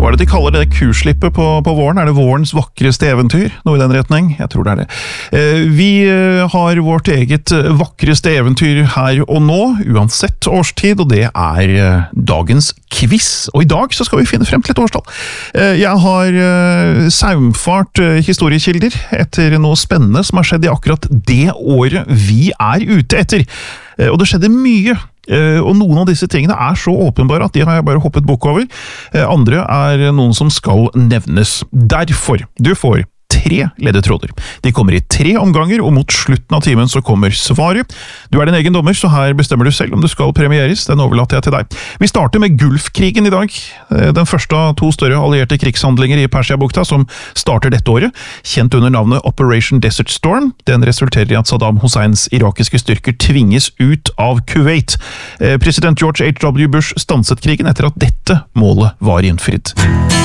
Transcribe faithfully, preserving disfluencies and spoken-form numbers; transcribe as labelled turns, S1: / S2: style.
S1: hva er det de kaller det kurslippet på, på våren? Er det vårens vakreste eventyr? Noe i den retning? Jeg tror det er det. Eh, vi har vårt eget vakreste eventyr her og nå, uansett årstid, og det er eh, dagens quiz. Og i dag så skal vi finne frem til et årstall. Eh, jeg har eh, saumfart eh, historiekilder etter noe spennende som har skjedd i akkurat det året vi er ute etter. Eh, og det skjedde mye. Uh, og noen av disse tingene er så åpenbare at de har jeg bare hoppet bukk over. Uh, andre er noen som skal nevnes. Derfor, du får tre ledetråder. De kommer i tre omganger, og mot slutten av timen så kommer svaret. Du er din egen dommer, så her bestemmer du selv om det skal premieres. Den overlater jeg til deg. Vi starter med Gulfkrigen i dag. Den første av to større allierte krigshandlinger i Persiabukta som starter dette året, kjent under navnet Operation Desert Storm. Den resulterer i at Saddam Husseins irakiske styrker tvinges ut av Kuwait. President George H W Bush stanset krigen etter at dette målet var innfridd.